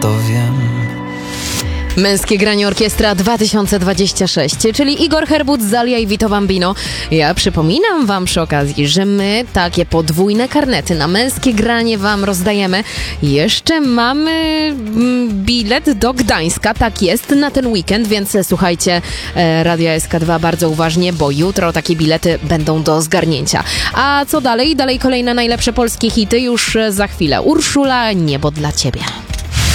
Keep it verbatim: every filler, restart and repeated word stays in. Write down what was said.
to wiem. Męskie granie orkiestra dwa tysiące dwadzieścia sześć, czyli Igor Herbut, Zalia i Vito Bambino. Ja przypominam wam przy okazji, że my takie podwójne karnety na męskie granie wam rozdajemy. Jeszcze mamy mm, bilet do Gdańska, tak jest, na ten weekend, więc słuchajcie e, Radia S K dwa bardzo uważnie, bo jutro takie bilety będą do zgarnięcia. A co dalej? Dalej kolejne najlepsze polskie hity już za chwilę. Urszula, Niebo dla ciebie.